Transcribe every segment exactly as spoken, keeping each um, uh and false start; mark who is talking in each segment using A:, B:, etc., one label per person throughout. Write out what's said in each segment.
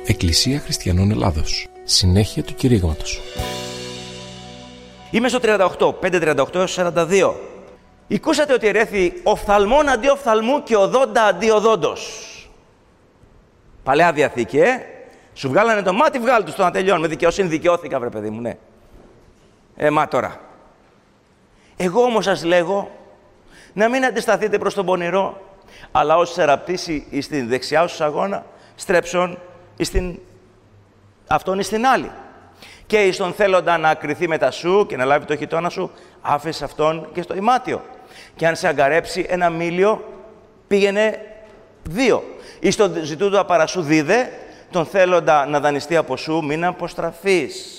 A: Εκκλησία Χριστιανών Ελλάδος. Συνέχεια του κηρύγματος.
B: Είμαι στο τριάντα οκτώ, πέντε τριάντα οκτώ έως σαράντα δύο. Ακούσατε ότι ερέθη οφθαλμόν αντί οφθαλμού και οδόντα αντί οδόντος. Παλαιά Διαθήκη, ε. Σου βγάλανε το μάτι, βγάλε του το να τελειώνουμε. Δικαιοσύνη δικαιώθηκα, βρε παιδί μου, ναι. Ε, μα τώρα. Εγώ όμως σας λέγω να μην αντισταθείτε προς τον πονηρό, αλλά όσοι σεραπτήσει εις την δεξιά σου αγώνα, στρέψον εις την... αυτόν εις την άλλη. Και εις τον θέλοντα να ακριθεί μετά σου και να λάβει το χιτώνα σου, άφησε αυτόν και στο ημάτιο. Και αν σε αγκαρέψει ένα μήλιο, πήγαινε δύο. Εις τον ζητούντο απαρασού δίδε, τον θέλοντα να δανειστεί από σου, μην αποστραφείς.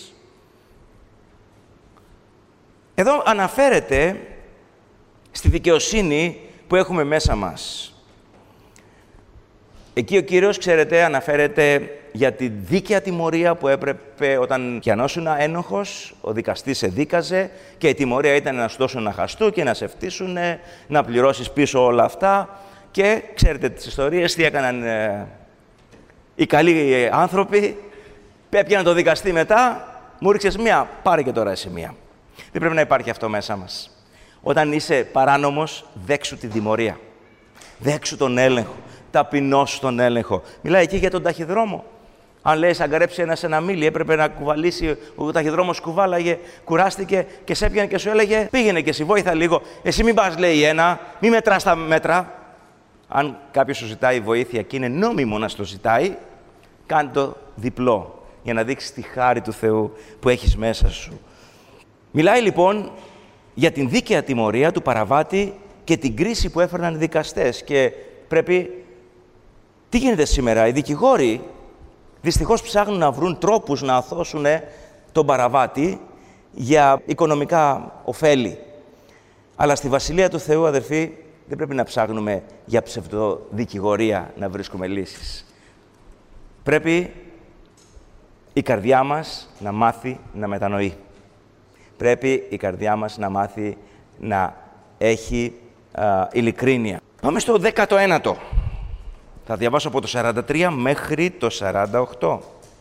B: Εδώ αναφέρεται στη δικαιοσύνη που έχουμε μέσα μας. Εκεί ο Κύριος, ξέρετε, αναφέρεται για τη δίκαια τιμωρία που έπρεπε όταν πιανώσουν ένοχος, ο δικαστής σε δίκαζε και η τιμωρία ήταν να σου δώσουν να χαστού και να σε φτύσουν, να πληρώσεις πίσω όλα αυτά. Και ξέρετε τις ιστορίες, τι έκαναν ε, οι καλοί άνθρωποι. Έπιαναν το δικαστή μετά, μου ρίξες μία, πάρε και τώρα εσύ μία. Δεν πρέπει να υπάρχει αυτό μέσα μας. Όταν είσαι παράνομος, δέξου τη τιμωρία. Δέξου τον έλεγχο. Ταπεινώσου τον έλεγχο. Μιλάει εκεί για τον ταχυδρόμο. Αν λέει, αγκαρέψει ένα ένα μίλι, έπρεπε να κουβαλήσει, ο ταχυδρόμος κουβάλαγε, κουράστηκε και σε έπιανε και σου έλεγε: πήγαινε και εσύ, βόηθα λίγο. Εσύ μην πας, λέει ένα, μην μετράς τα μέτρα. Αν κάποιος σου ζητάει βοήθεια και είναι νόμιμο να στο ζητάει, κάνε το διπλό για να δείξεις τη χάρη του Θεού που έχεις μέσα σου. Μιλάει λοιπόν για την δίκαια τιμωρία του παραβάτη και την κρίση που έφερναν οι δικαστές. Και πρέπει... Τι γίνεται σήμερα, οι δικηγόροι δυστυχώς ψάχνουν να βρουν τρόπους να αθώσουν τον παραβάτη για οικονομικά ωφέλη. Αλλά στη Βασιλεία του Θεού, αδερφοί, δεν πρέπει να ψάχνουμε για ψευδοδικηγορία να βρίσκουμε λύσεις. Πρέπει η καρδιά μας να μάθει να μετανοεί. Πρέπει η καρδιά μας να μάθει να έχει α, ειλικρίνεια. Πάμε στο δέκατο ένατο. Θα διαβάσω από το σαράντα τρία μέχρι το σαράντα οκτώ.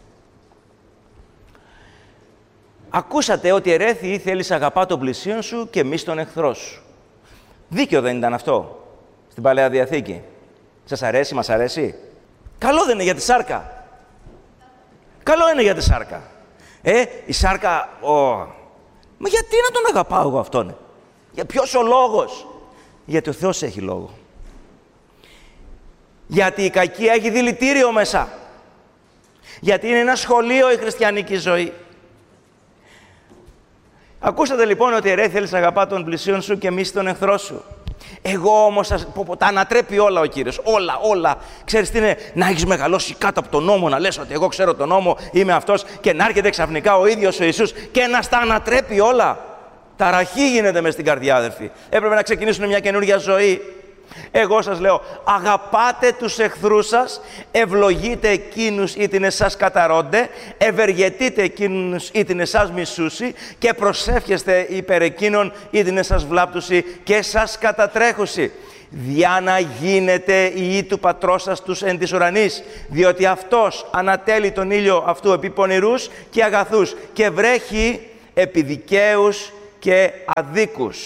B: Ακούσατε ότι ερέθη θέλεις αγαπά τον πλησίον σου και μη τον εχθρό σου. Δίκαιο δεν ήταν αυτό στην Παλαιά Διαθήκη? Σας αρέσει, μας αρέσει? Καλό δεν είναι για τη σάρκα? Καλό είναι για τη σάρκα. Ε, η σάρκα... Oh. Μα γιατί να τον αγαπάω εγώ αυτόν? Για ποιος ο λόγος? Γιατί ο Θεός έχει λόγο. Γιατί η κακία έχει δηλητήριο μέσα. Γιατί είναι ένα σχολείο η χριστιανική ζωή. Ακούσατε λοιπόν ότι ερέ θέλεις να αγαπά τον πλησίον σου και μη τον εχθρό σου. Εγώ όμως πω, πω, τα ανατρέπει όλα ο Κύριος. Όλα, όλα. Ξέρεις τι είναι? Να έχεις μεγαλώσει κάτω από τον νόμο, να λες ότι εγώ ξέρω τον νόμο, είμαι αυτός, και να έρχεται ξαφνικά ο ίδιος ο Ιησούς και να στα ανατρέπει όλα. Ταραχή γίνεται μες στην καρδιά, αδερφοί. Έπρεπε να ξεκινήσουν μια καινούργια ζωή. Εγώ σας λέω, αγαπάτε τους εχθρούς σας, ευλογείτε εκείνους ή την εσάς καταρώνται, ευεργετείτε εκείνους ή την εσάς μισούσι και προσεύχεστε υπέρ εκείνων ή την εσάς βλάπτουσι και σας κατατρέχουσι. Διά να γίνετε οι ή του πατρός σας τους εν της ουρανής, διότι αυτός ανατέλει τον ήλιο αυτού επί πονηρούς και αγαθούς και βρέχει επί δικαίους και αδίκους.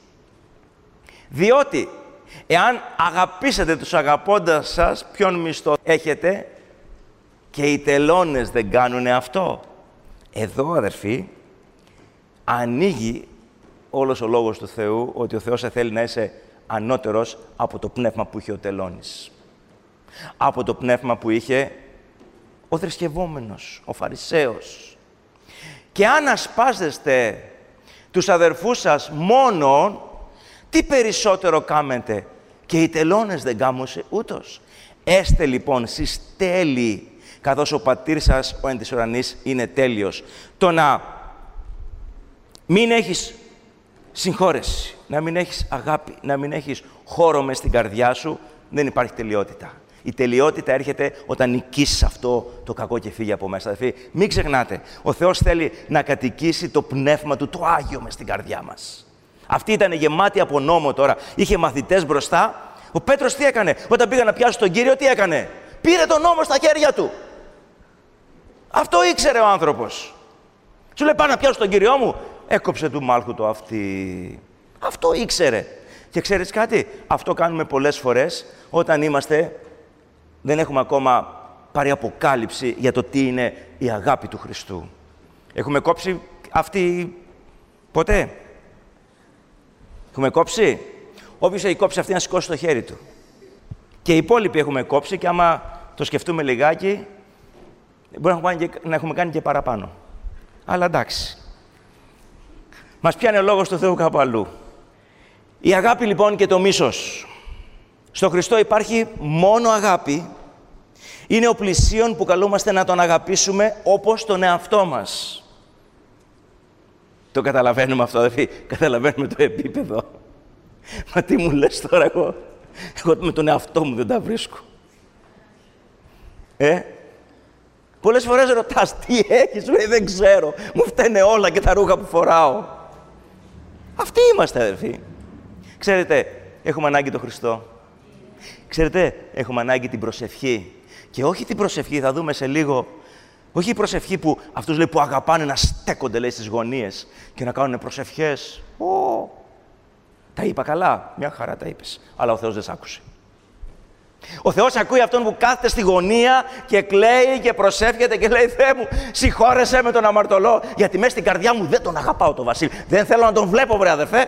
B: Διότι εάν αγαπήσετε τους αγαπώντας σας, ποιον μισθό έχετε? Και οι τελώνες δεν κάνουν αυτό. Εδώ, αδερφοί, ανοίγει όλος ο λόγος του Θεού ότι ο Θεός σε θέλει να είσαι ανώτερος από το πνεύμα που είχε ο τελώνης. Από το πνεύμα που είχε ο θρησκευόμενος, ο Φαρισαίος. Και αν ασπάζεστε τους αδερφούς σας μόνον, τι περισσότερο κάμετε? Και οι τελώνες δεν κάμωσε ούτως. Έστε λοιπόν σεις τέλειοι, καθώς ο πατήρ σας ο εν της ουρανής είναι τέλειος. Το να μην έχεις συγχώρεση, να μην έχεις αγάπη, να μην έχεις χώρο μες στην καρδιά σου, δεν υπάρχει τελειότητα. Η τελειότητα έρχεται όταν νικήσεις αυτό το κακό και φύγει από μέσα. Δηλαδή, μην ξεχνάτε, ο Θεός θέλει να κατοικήσει το πνεύμα του, το Άγιο μες στην καρδιά μας. Αυτή ήταν γεμάτη από νόμο τώρα. Είχε μαθητές μπροστά. Ο Πέτρος τι έκανε? Όταν πήγα να πιάσει τον Κύριο, τι έκανε? Πήρε τον νόμο στα χέρια του. Αυτό ήξερε ο άνθρωπος. Σου λέει, πάω να πιάσω τον Κύριό μου. Έκοψε του μάλχου το αυτί. Αυτό ήξερε. Και ξέρεις κάτι, αυτό κάνουμε πολλές φορές όταν είμαστε, δεν έχουμε ακόμα πάρει αποκάλυψη για το τι είναι η αγάπη του Χριστού. Έχουμε κόψει αυτή ποτέ? Έχουμε κόψει? Όποιος έχει κόψει αυτή να σηκώσει το χέρι του. Και οι υπόλοιποι έχουμε κόψει και άμα το σκεφτούμε λιγάκι, μπορεί να έχουμε, και, να έχουμε κάνει και παραπάνω. Αλλά εντάξει. Μας πιάνει ο λόγος του Θεού κάπου αλλού. Η αγάπη λοιπόν και το μίσος. Στο Χριστό υπάρχει μόνο αγάπη. Είναι ο πλησίον που καλούμαστε να τον αγαπήσουμε όπως τον εαυτό μας. Το καταλαβαίνουμε αυτό, αδελφοί. Καταλαβαίνουμε το επίπεδο. Μα τι μου λες τώρα εγώ. Εγώ με τον εαυτό μου δεν τα βρίσκω. Ε. Πολλές φορές ρωτάς, τι έχεις, λέει, δεν ξέρω. Μου φταίνε όλα και τα ρούχα που φοράω. Αυτοί είμαστε, αδελφοί. Ξέρετε, έχουμε ανάγκη τον Χριστό. Ξέρετε, έχουμε ανάγκη την προσευχή. Και όχι την προσευχή, θα δούμε σε λίγο. Όχι η προσευχή που αυτούς λέει που αγαπάνε να στέκονται λέει στις γωνίες και να κάνουν προσευχές. Ω, τα είπα καλά, μια χαρά τα είπες. Αλλά ο Θεός δεν σ' άκουσε. Ο Θεός ακούει αυτόν που κάθεται στη γωνία και κλαίει και προσεύχεται και λέει, Θεέ μου, συγχώρεσέ με τον αμαρτωλό, γιατί μέσα στην καρδιά μου δεν τον αγαπάω τον Βασίλη. Δεν θέλω να τον βλέπω, βρε αδερφέ.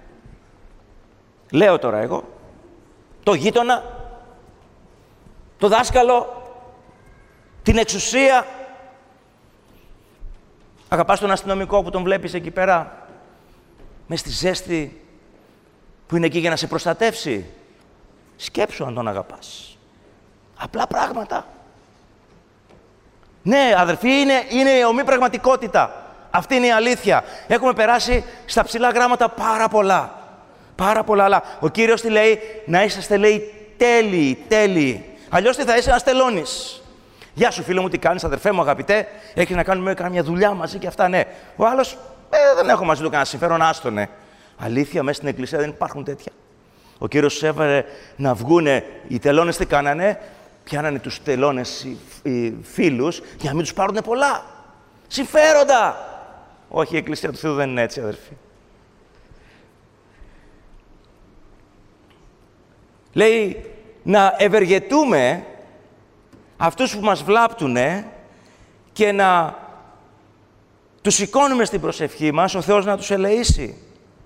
B: Λέω τώρα εγώ, το γείτονα, το δάσκαλο, την εξουσία. Αγαπάς τον αστυνομικό που τον βλέπεις εκεί πέρα, μες στη ζέστη, που είναι εκεί για να σε προστατεύσει. Σκέψου αν τον αγαπάς. Απλά πράγματα. Ναι, αδερφοί, είναι, είναι η ομή πραγματικότητα. Αυτή είναι η αλήθεια. Έχουμε περάσει στα ψηλά γράμματα πάρα πολλά. Πάρα πολλά, αλλά ο Κύριος τι λέει, να είσαστε, λέει, τέλειοι, τέλειοι. Αλλιώς τι θα είσαι, να στελώνεις. Γεια σου, φίλε μου, τι κάνεις, αδερφέ μου, αγαπητέ. Έχεις να κάνουμε καμιά δουλειά μαζί και αυτά, ναι. Ο άλλος, ε, δεν έχω μαζί του κανένα συμφέρον, άστονε. Αλήθεια, μέσα στην εκκλησία δεν υπάρχουν τέτοια. Ο Κύριος τους έβαλε να βγούνε, οι τελώνες τι κάνανε, πιάνανε τους τελώνες οι, οι φίλους για να μην τους πάρουνε πολλά. Συμφέροντα. Όχι, η εκκλησία του Θεού δεν είναι έτσι, αδερφοί. Λέει να ευεργετούμε αυτούς που μας βλάπτουνε και να τους σηκώνουμε στην προσευχή μας, ο Θεός να τους ελεήσει.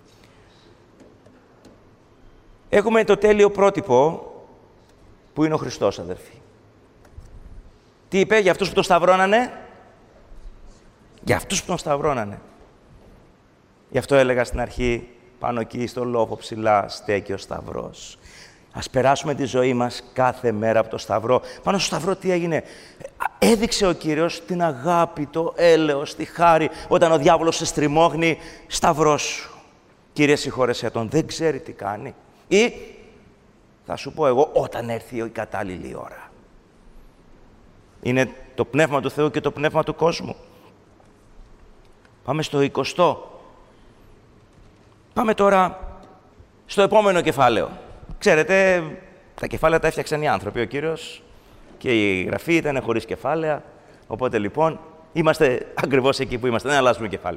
B: Έχουμε το τέλειο πρότυπο που είναι ο Χριστός, αδερφοί. Τι είπε για αυτούς που τον σταυρώνανε? Για αυτούς που τον σταυρώνανε. Γι' αυτό έλεγα στην αρχή, πάνω εκεί στο λόφο ψηλά στέκει ο σταυρός. Ας περάσουμε τη ζωή μας κάθε μέρα από το σταυρό. Πάνω στο σταυρό τι έγινε? Έδειξε ο Κύριος την αγάπη, το έλεος, τη χάρη. Όταν ο διάβολος σε στριμώχνει, σταυρός σου. Κύριε, συγχώρεσέ τον, δεν ξέρει τι κάνει. Ή, θα σου πω εγώ, όταν έρθει η κατάλληλη ώρα. Είναι το πνεύμα του Θεού και το πνεύμα του κόσμου. Πάμε στο εικοστό. Πάμε τώρα στο επόμενο κεφάλαιο. Ξέρετε, τα κεφάλαια τα έφτιαξαν οι άνθρωποι, ο Κύριος, και η Γραφή ήταν χωρίς κεφάλαια. Οπότε λοιπόν, είμαστε ακριβώς εκεί που είμαστε, δεν αλλάζουμε κεφάλαιο.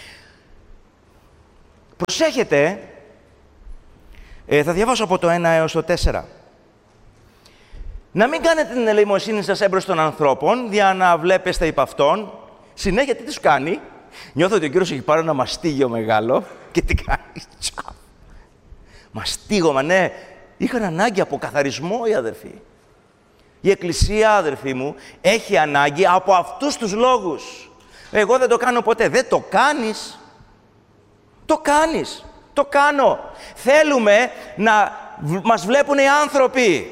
B: Προσέχετε, ε, θα διαβάσω από το ένα έως το τέσσερα. Να μην κάνετε την ελεημοσύνη σας έμπρος των ανθρώπων, δια να βλέπεστε υπ' αυτών. Συνέχεια τι τους κάνει? Νιώθω ότι ο Κύριος έχει πάρει ένα μαστίγιο μεγάλο και τι κάνει? Τσαφ. Μαστίγωμα, ναι. Είχαν ανάγκη από καθαρισμό οι αδερφοί. Η Εκκλησία, αδερφοί μου, έχει ανάγκη από αυτούς τους λόγους. Εγώ δεν το κάνω ποτέ. Δεν το κάνεις. Το κάνεις. Το κάνω. Θέλουμε να μας βλέπουν οι άνθρωποι.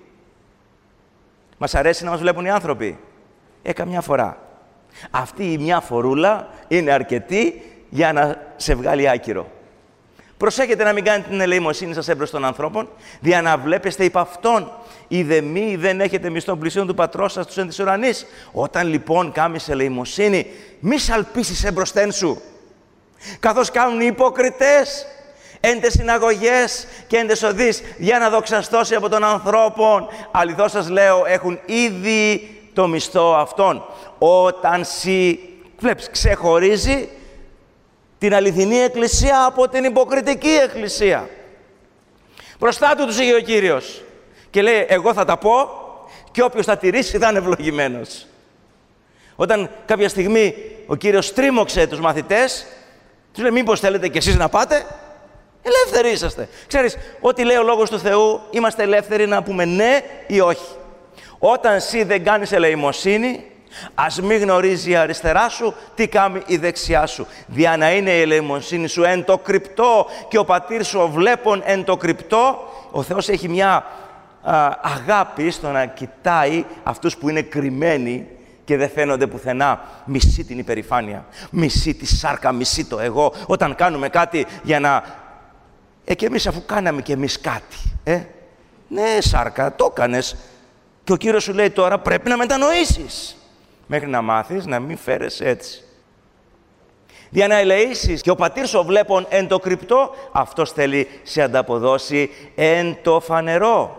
B: Μας αρέσει να μας βλέπουν οι άνθρωποι? Ε, καμιά φορά. Αυτή η μια φορούλα είναι αρκετή για να σε βγάλει άκυρο. Προσέχετε να μην κάνετε την ελεημοσύνη σας έμπρος των ανθρώπων, δια να βλέπεστε υπ' αυτόν. Είδε μη δεν έχετε μισθόν πλησίον του πατρός σας τους εν της ουρανής. Όταν λοιπόν κάμεις ελεημοσύνη, μη σαλπίσεις εμπροσθέν σου. Καθώς κάνουν οι υποκριτές εν τες συναγωγές και εν τες οδείς, για να δοξαστώσει από των ανθρώπων. Αληθώς σας λέω, έχουν ήδη το μισθό αυτών. Όταν σι, βλέπεις, ξεχωρίζει την αληθινή εκκλησία από την υποκριτική εκκλησία. Μπροστά του τους είχε ο Κύριος και λέει, εγώ θα τα πω και όποιος θα τηρήσει θα είναι ευλογημένος. Όταν κάποια στιγμή ο Κύριος τρίμωξε τους μαθητές, τους λέει, μήπως θέλετε κι εσείς να πάτε? Ελεύθεροι είσαστε. Ξέρεις, ό,τι λέει ο Λόγος του Θεού, είμαστε ελεύθεροι να πούμε ναι ή όχι. Όταν εσύ δεν κάνεις ελεημοσύνη, ας μη γνωρίζει η αριστερά σου τι κάνει η δεξιά σου. Δια να είναι η ελεημοσύνη σου εν το κρυπτό και ο πατήρ σου ο βλέπων εν το κρυπτό. Ο Θεός έχει μια α, αγάπη στο να κοιτάει αυτούς που είναι κρυμμένοι και δεν φαίνονται πουθενά. Μισεί την υπερηφάνεια, μισεί τη σάρκα, μισεί το εγώ. Όταν κάνουμε κάτι για να... Ε, και εμείς αφού κάναμε και εμείς κάτι, ε, ναι σάρκα, το έκανες. Και ο Κύριος σου λέει τώρα πρέπει να μετανοήσεις. Μέχρι να μάθεις να μην φέρεσαι έτσι. Για να ελεήσεις και ο πατήρ σου βλέπων εν το κρυπτό, αυτός θέλει σε ανταποδώσει εν το φανερό.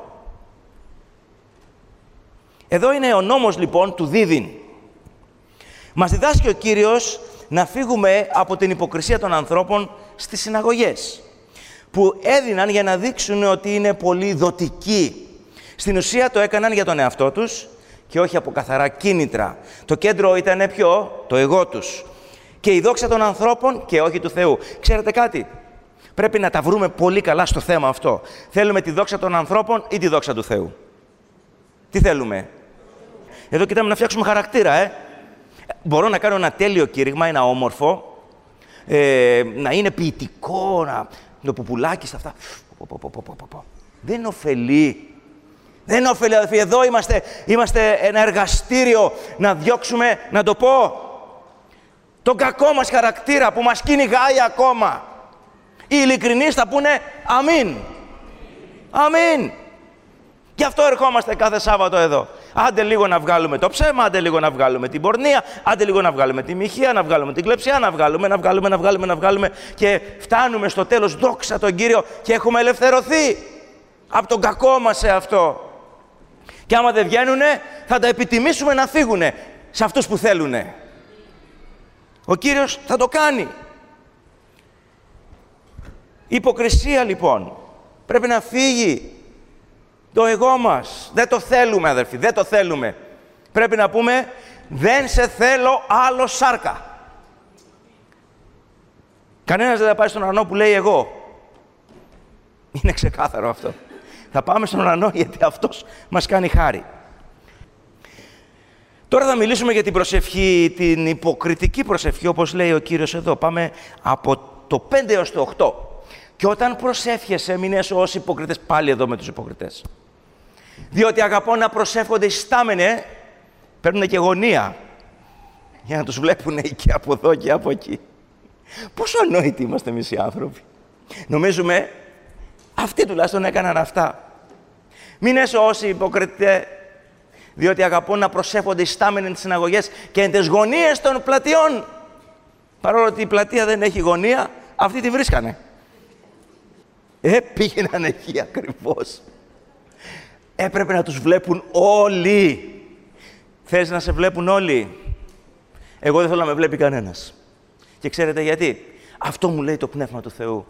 B: Εδώ είναι ο νόμος λοιπόν του δίδυν. Μας διδάσκει ο Κύριος να φύγουμε από την υποκρισία των ανθρώπων στις συναγωγές, που έδιναν για να δείξουν ότι είναι πολύ δοτικοί. Στην ουσία το έκαναν για τον εαυτό τους και όχι από καθαρά κίνητρα. Το κέντρο ήταν ποιο? Το εγώ τους. Και η δόξα των ανθρώπων και όχι του Θεού. Ξέρετε κάτι? Πρέπει να τα βρούμε πολύ καλά στο θέμα αυτό. Θέλουμε τη δόξα των ανθρώπων ή τη δόξα του Θεού? Τι θέλουμε? Εδώ κοιτάμε να φτιάξουμε χαρακτήρα, ε. Μπορώ να κάνω ένα τέλειο κήρυγμα, ένα όμορφο, ε, να είναι ποιητικό, να... το πουπουλάκι στα αυτά. Δεν ωφελεί. Δεν ωφελεί, αδελφοί. Εδώ είμαστε, είμαστε ένα εργαστήριο να διώξουμε, να το πω, τον κακό μας χαρακτήρα που μας κυνηγάει ακόμα. Οι ειλικρινείς θα πούνε αμήν. Αμήν. Γι' αυτό ερχόμαστε κάθε Σάββατο εδώ. Άντε λίγο να βγάλουμε το ψέμα, άντε λίγο να βγάλουμε την πορνεία, άντε λίγο να βγάλουμε τη μοιχεία, να βγάλουμε την κλεψιά, να βγάλουμε, να βγάλουμε, να βγάλουμε, να βγάλουμε και φτάνουμε στο τέλος, δόξα τον Κύριο, και έχουμε ελευθερωθεί από τον κακό μας σε αυτό. Και άμα δεν βγαίνουνε, θα τα επιτιμήσουμε να φύγουνε σε αυτούς που θέλουνε. Ο Κύριος θα το κάνει. Η υποκρισία λοιπόν πρέπει να φύγει. Το εγώ μας. Δεν το θέλουμε, αδερφοί, δεν το θέλουμε. Πρέπει να πούμε, δεν σε θέλω άλλο σάρκα. Κανένας δεν θα πάει στον ουρανό που λέει εγώ. Είναι ξεκάθαρο αυτό. Θα πάμε στον ουρανό γιατί αυτός μας κάνει χάρη. Τώρα θα μιλήσουμε για την προσευχή, την υποκριτική προσευχή, όπως λέει ο Κύριος εδώ. Πάμε από το πέντε έως το οκτώ. Και όταν προσεύχεσαι, μην είσαι ως υποκριτές, πάλι εδώ με τους υποκριτές. Διότι αγαπώ να προσεύχονται οι στάμενε, παίρνουν και γωνία για να τους βλέπουν και από εδώ και από εκεί. Πόσο ανόητοι είμαστε εμείς οι άνθρωποι. Νομίζουμε αυτοί τουλάχιστον έκαναν αυτά. Μην είσαι όσοι υποκριτέ, διότι αγαπώ να προσεύχονται οι στάμενοι στις συναγωγές και εν τις γωνίες των πλατιών. Παρόλο ότι η πλατεία δεν έχει γωνία, αυτοί τη βρίσκανε. Ε, πήγαιναν εκεί ακριβώς. Έπρεπε να τους βλέπουν όλοι. Θες να σε βλέπουν όλοι? Εγώ δεν θέλω να με βλέπει κανένας. Και ξέρετε γιατί? Αυτό μου λέει το Πνεύμα του Θεού.